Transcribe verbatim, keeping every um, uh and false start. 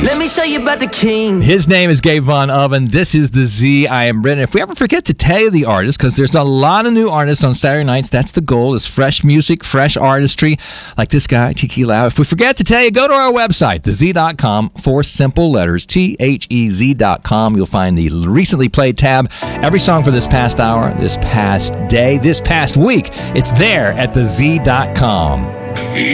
Let me tell you about the king. His name is Gabe Von Oven. This is the Z. I am Brennan. If we ever forget to tell you the artist, because there's a lot of new artists on Saturday nights, that's the goal, is fresh music, fresh artistry, like this guy, Tiki Lau. If we forget to tell you, go to our website, the z dot com, four simple letters, T H E Z dot com. You'll find the recently played tab. Every song for this past hour, this past day, this past week, it's there at the z dot com.